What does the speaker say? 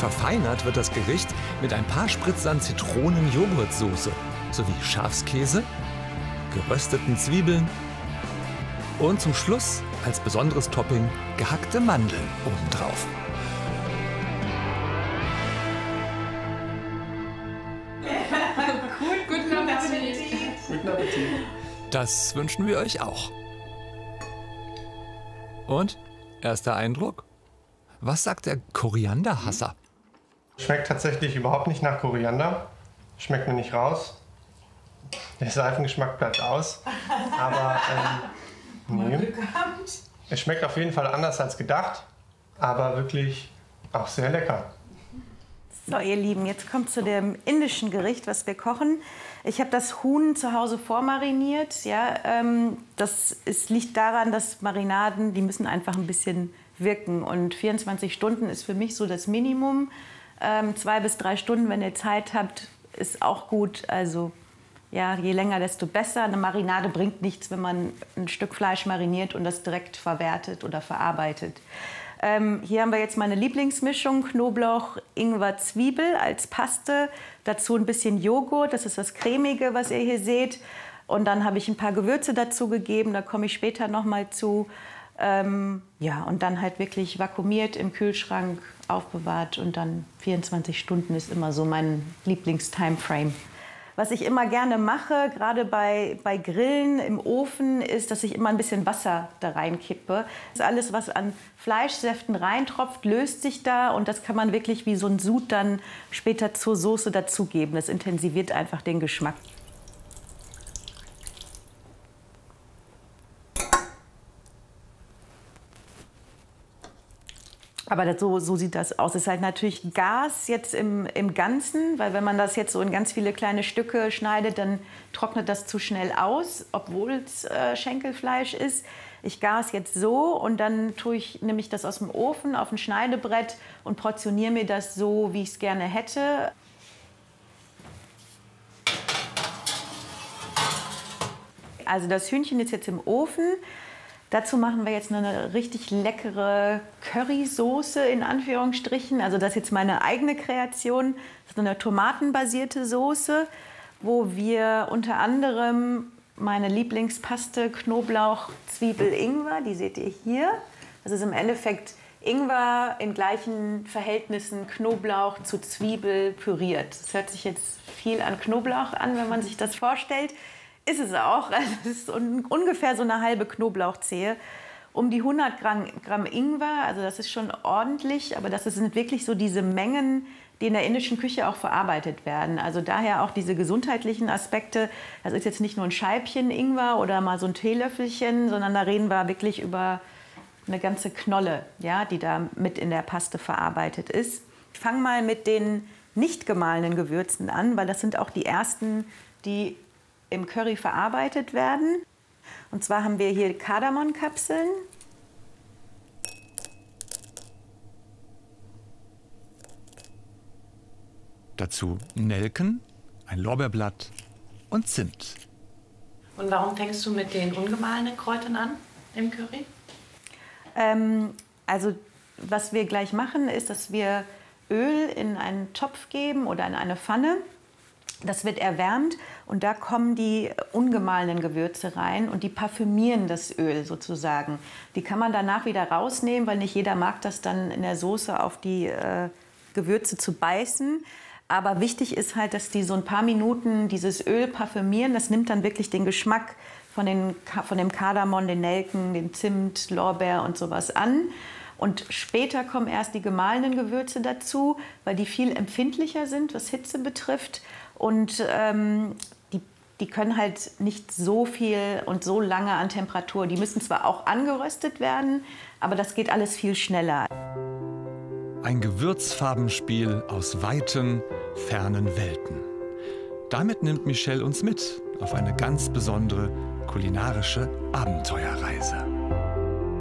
Verfeinert wird das Gericht mit ein paar Spritzern Zitronen-Joghurtsoße sowie Schafskäse, gerösteten Zwiebeln und zum Schluss als besonderes Topping gehackte Mandeln obendrauf. Cool, guten Appetit. Guten Appetit. Das wünschen wir euch auch. Und? Erster Eindruck? Was sagt der Korianderhasser? Schmeckt tatsächlich überhaupt nicht nach Koriander. Schmeckt mir nicht raus. Der Seifengeschmack bleibt aus. Aber nee. Es schmeckt auf jeden Fall anders als gedacht. Aber wirklich auch sehr lecker. So, ihr Lieben, jetzt kommt zu dem indischen Gericht, was wir kochen. Ich habe das Huhn zu Hause vormariniert. Ja, liegt daran, dass Marinaden, die müssen einfach ein bisschen wirken. Und 24 Stunden ist für mich so das Minimum. 2 bis 3 Stunden, wenn ihr Zeit habt, ist auch gut. Also ja, je länger, desto besser. Eine Marinade bringt nichts, wenn man ein Stück Fleisch mariniert und das direkt verwertet oder verarbeitet. Hier haben wir jetzt meine Lieblingsmischung, Knoblauch, Ingwer, Zwiebel als Paste. Dazu ein bisschen Joghurt, das ist das Cremige, was ihr hier seht. Und dann habe ich ein paar Gewürze dazu gegeben, da komme ich später noch mal zu. Ja, und dann halt wirklich vakuumiert im Kühlschrank aufbewahrt. Und dann 24 Stunden ist immer so mein Lieblings-Timeframe. Was ich immer gerne mache, gerade bei Grillen im Ofen, ist, dass ich immer ein bisschen Wasser da reinkippe. Alles, was an Fleischsäften reintropft, löst sich da und das kann man wirklich wie so ein Sud dann später zur Soße dazugeben. Das intensiviert einfach den Geschmack. Aber so sieht das aus. Es ist halt natürlich Gas jetzt im Ganzen, weil wenn man das jetzt so in ganz viele kleine Stücke schneidet, dann trocknet das zu schnell aus, obwohl es Schenkelfleisch ist. Ich gas jetzt so und dann nehme ich das aus dem Ofen auf ein Schneidebrett und portioniere mir das so, wie ich es gerne hätte. Also das Hühnchen ist jetzt im Ofen. Dazu machen wir jetzt eine richtig leckere Currysoße in Anführungsstrichen. Also das ist jetzt meine eigene Kreation. Das ist eine tomatenbasierte Soße, wo wir unter anderem meine Lieblingspaste Knoblauch, Zwiebel, Ingwer, die seht ihr hier. Das ist im Endeffekt Ingwer in gleichen Verhältnissen Knoblauch zu Zwiebel püriert. Das hört sich jetzt viel an Knoblauch an, wenn man sich das vorstellt. Ist es auch. Also es ist ungefähr so eine halbe Knoblauchzehe. Um die 100 Gramm Ingwer, also das ist schon ordentlich, aber das sind wirklich so diese Mengen, die in der indischen Küche auch verarbeitet werden. Also daher auch diese gesundheitlichen Aspekte. Das ist jetzt nicht nur ein Scheibchen Ingwer oder mal so ein Teelöffelchen, sondern da reden wir wirklich über eine ganze Knolle, ja, die da mit in der Paste verarbeitet ist. Ich fange mal mit den nicht gemahlenen Gewürzen an, weil das sind auch die ersten, die im Curry verarbeitet werden. Und zwar haben wir hier Kardamonkapseln. Dazu Nelken, ein Lorbeerblatt und Zimt. Und warum fängst du mit den ungemahlenen Kräutern an im Curry? Also was wir gleich machen, ist, dass wir Öl in einen Topf geben oder in eine Pfanne. Das wird erwärmt und da kommen die ungemahlenen Gewürze rein und die parfümieren das Öl sozusagen. Die kann man danach wieder rausnehmen, weil nicht jeder mag das dann in der Soße auf die Gewürze zu beißen. Aber wichtig ist halt, dass die so ein paar Minuten dieses Öl parfümieren. Das nimmt dann wirklich den Geschmack von dem Kardamom, den Nelken, den Zimt, Lorbeer und sowas an. Und später kommen erst die gemahlenen Gewürze dazu, weil die viel empfindlicher sind, was Hitze betrifft. Und die können halt nicht so viel und so lange an Temperatur. Die müssen zwar auch angeröstet werden, aber das geht alles viel schneller. Ein Gewürzfarbenspiel aus weiten, fernen Welten. Damit nimmt Michelle uns mit auf eine ganz besondere kulinarische Abenteuerreise.